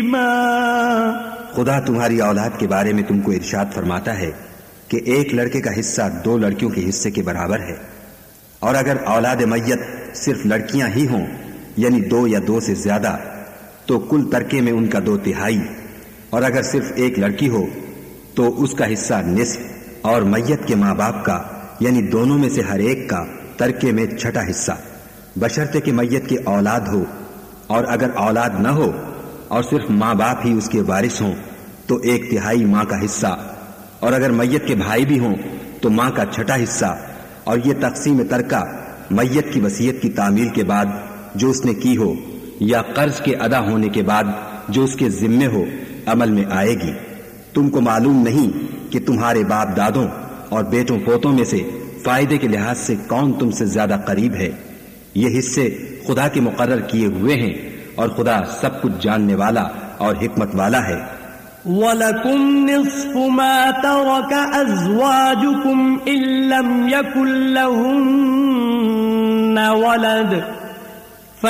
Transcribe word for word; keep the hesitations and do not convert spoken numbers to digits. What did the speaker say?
خدا تمہاری اولاد کے بارے میں تم کو ارشاد فرماتا ہے کہ ایک لڑکے کا حصہ دو لڑکیوں کے حصے کے برابر ہے، اور اگر اولاد میت صرف لڑکیاں ہی ہوں یعنی دو یا دو سے زیادہ تو کل ترکے میں ان کا دو تہائی، اور اگر صرف ایک لڑکی ہو تو اس کا حصہ نصف، اور میت کے ماں باپ کا یعنی دونوں میں سے ہر ایک کا ترکے میں چھٹا حصہ، بشرطے کہ میت کی اولاد ہو، اور اگر اولاد نہ ہو اور صرف ماں باپ ہی اس کے وارث ہوں تو ایک تہائی ماں کا حصہ، اور اگر میت کے بھائی بھی ہوں تو ماں کا چھٹا حصہ، اور یہ تقسیم ترکہ میت کی وصیت کی تعمیل کے بعد جو اس نے کی ہو یا قرض کے ادا ہونے کے بعد جو اس کے ذمے ہو عمل میں آئے گی۔ تم کو معلوم نہیں کہ تمہارے باپ دادوں اور بیٹوں پوتوں میں سے فائدے کے لحاظ سے کون تم سے زیادہ قریب ہے۔ یہ حصے خدا کے مقرر کیے ہوئے ہیں، اور خدا سب کچھ جاننے والا اور حکمت والا ہے۔ وَلَكُمْ نِصْفُ مَا تَرَكَ أَزْوَاجُكُمْ إِن لَّمْ يَكُن لَّهُنَّ وَلَدٌ